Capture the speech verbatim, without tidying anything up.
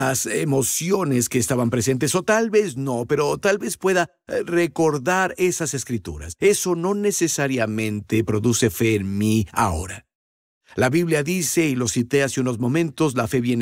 las emociones que estaban presentes, o tal vez no, pero tal vez pueda eh, recordar esas escrituras. Eso no necesariamente produce fe en mí ahora. La Biblia dice, y lo cité hace unos momentos, la fe viene